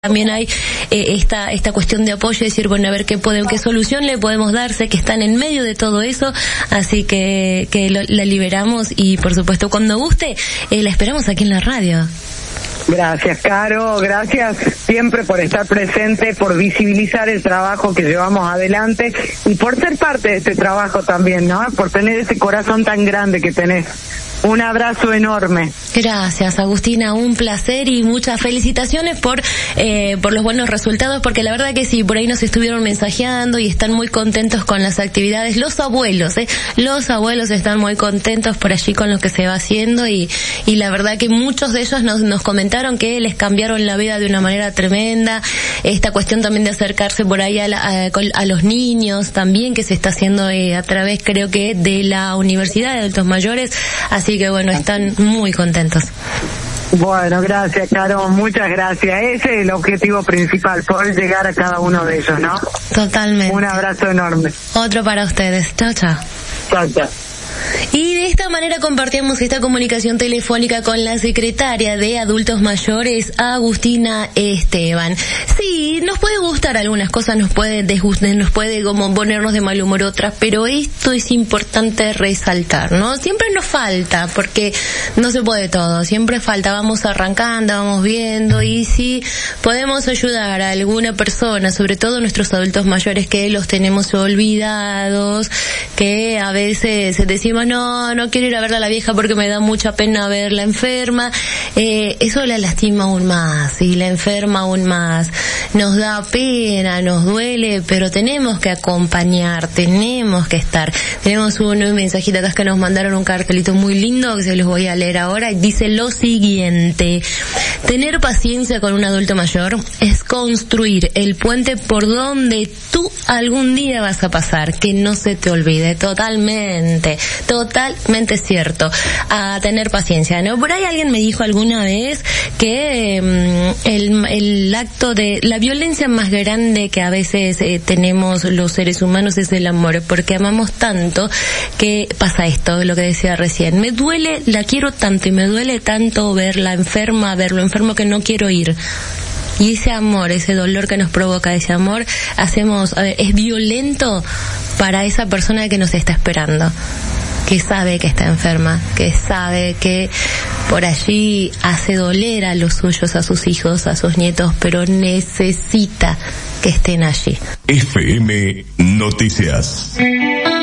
También hay esta cuestión de apoyo, decir, bueno, a ver qué solución le podemos dar, sé que están en medio de todo eso, así que la liberamos y por supuesto cuando guste, la esperamos aquí en la radio. Gracias, Caro, gracias siempre por estar presente, por visibilizar el trabajo que llevamos adelante y por ser parte de este trabajo también, ¿no? Por tener ese corazón tan grande que tenés. Un abrazo enorme. Gracias, Agustina, un placer y muchas felicitaciones por los buenos resultados, porque la verdad que sí, por ahí nos estuvieron mensajeando y están muy contentos con las actividades. Los abuelos están muy contentos por allí con lo que se va haciendo y la verdad que muchos de ellos nos comentaron que les cambiaron la vida de una manera tremenda. Esta cuestión también de acercarse por ahí a los niños también, que se está haciendo a través, creo que, de la Universidad de Adultos Mayores. Así que bueno, están muy contentos. Bueno, gracias, Caro, muchas gracias. Ese es el objetivo principal, poder llegar a cada uno de ellos, ¿no? Totalmente. Un abrazo enorme. Otro para ustedes. Chao, chao. Chao, chao. Y de esta manera compartíamos esta comunicación telefónica con la secretaria de Adultos Mayores, Agustina Esteban. Sí, nos puede gustar algunas cosas, nos puede desgustar, nos puede como ponernos de mal humor otras, pero esto es importante resaltar, ¿no? Siempre nos falta, porque no se puede todo, siempre falta, vamos arrancando, vamos viendo, y si podemos ayudar a alguna persona, sobre todo nuestros adultos mayores que los tenemos olvidados, que a veces decimos, no quiero ir a ver a la vieja porque me da mucha pena verla enferma, eso la lastima aún más y la enferma aún más, nos da pena, nos duele, pero tenemos que acompañar, tenemos que estar. Tenemos un mensajito acá que nos mandaron, un cartelito muy lindo que se los voy a leer ahora, y dice lo siguiente: tener paciencia con un adulto mayor es construir el puente por donde tú algún día vas a pasar, que no se te olvide. Totalmente cierto, a tener paciencia, ¿no? Por ahí alguien me dijo alguna vez que el acto de la violencia más grande que a veces tenemos los seres humanos es el amor, porque amamos tanto que pasa esto, lo que decía recién, me duele, la quiero tanto y me duele tanto verlo enfermo que no quiero ir. Y ese amor, ese dolor que nos provoca ese amor, es violento para esa persona que nos está esperando, que sabe que está enferma, que sabe que por allí hace doler a los suyos, a sus hijos, a sus nietos, pero necesita que estén allí. FM Noticias.